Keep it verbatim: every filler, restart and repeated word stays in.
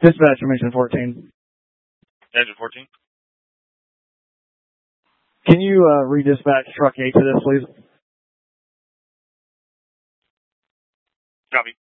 Dispatch from Engine fourteen. Engine fourteen. Can you uh, redispatch truck eight to this, please? Copy.